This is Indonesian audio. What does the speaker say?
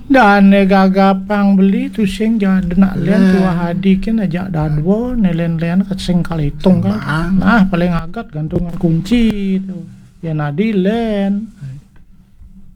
Dan gagapang beli tu sing jadi nak lian tua hadi kan aja dadwo nelen ke sing kalitung kan. Nah paling agak gantungan kunci itu. Ya nadi len.